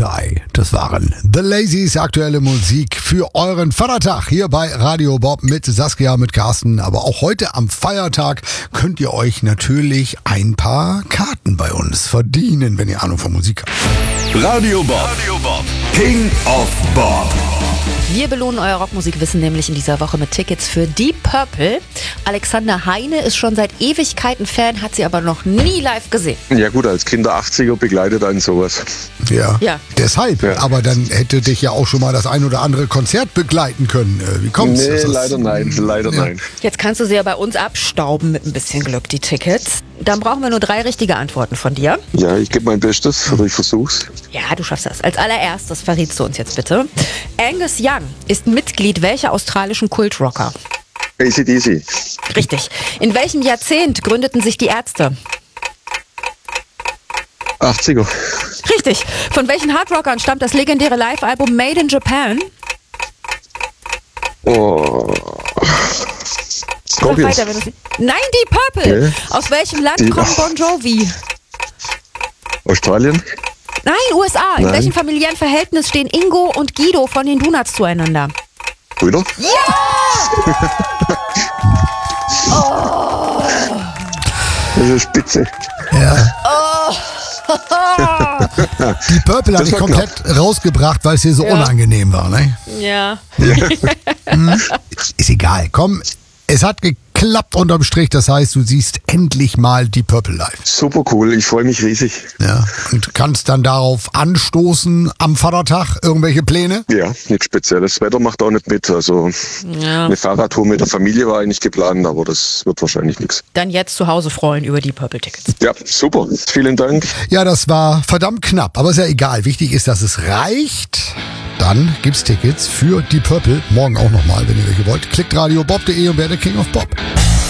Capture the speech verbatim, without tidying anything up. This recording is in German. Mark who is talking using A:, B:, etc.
A: Die. Das waren The Lazies, aktuelle Musik für euren Vatertag hier bei Radio Bob mit Saskia, mit Carsten. Aber auch heute am Feiertag könnt ihr euch natürlich ein paar Karten bei uns verdienen, wenn ihr Ahnung von Musik habt.
B: Radio Bob, Radio Bob. King of Bob.
C: Wir belohnen euer Rockmusikwissen nämlich in dieser Woche mit Tickets für Deep Purple. Alexander Heine ist schon seit Ewigkeiten Fan, hat sie aber noch nie live gesehen.
D: Ja gut, als Kind der achtziger begleitet einen sowas.
A: Ja,
C: Ja.
A: deshalb.
D: Ja.
A: Aber dann hätte dich ja auch schon mal das ein oder andere Konzert begleiten können. Äh, Wie kommt's?
D: Nee,
A: Das ist-
D: leider nein, leider
A: Ja.
D: nein.
C: Jetzt kannst du sie ja bei uns abstauben mit ein bisschen Glück, die Tickets. Dann brauchen wir nur drei richtige Antworten von dir.
D: Ja, ich gebe mein Bestes oder ich versuch's.
C: Ja, du schaffst das. Als allererstes verrätst du uns jetzt bitte. Angus Young ist Mitglied welcher australischen Kultrocker?
D: A C D C.
C: Richtig. In welchem Jahrzehnt gründeten sich die Ärzte?
D: achtziger.
C: Richtig. Von welchen Hardrockern stammt das legendäre Live-Album Made in Japan?
D: Oh.
C: Sag
D: Scorpions.
C: weiter, wenn du's- Nein, die Purple.
D: Nee.
C: Aus welchem Land
D: Die-
C: kommt Bon Jovi?
D: Australien?
C: Nein, U S A. In
D: Nein.
C: welchem familiären Verhältnis stehen Ingo und Guido von den Donuts zueinander?
D: Brüder? Das ist spitze.
A: Ja. Die Purple habe
D: Das
A: ich
D: war
A: komplett rausgebracht, weil es hier so
C: Ja.
A: unangenehm war. Ne?
C: Ja.
A: Ist egal. Komm, es hat geklappt unterm Strich. Das heißt, du siehst endlich mal die Purple live.
D: Super cool, ich freue mich riesig.
A: Ja. Und kannst dann darauf anstoßen am Vatertag. Irgendwelche Pläne?
D: Ja, nichts Spezielles. Das Wetter macht auch nicht mit. Also
C: Ja.
D: eine Fahrradtour mit der Familie war eigentlich geplant, aber das wird wahrscheinlich nichts.
C: Dann jetzt zu Hause freuen über die Purple-Tickets.
D: Ja, super. Vielen Dank.
A: Ja, das war verdammt knapp. Aber ist ja egal. Wichtig ist, dass es reicht. Dann gibt's Tickets für die Purple. Morgen auch nochmal, wenn ihr welche wollt. Klickt radio bob punkt de und werdet King of Bob.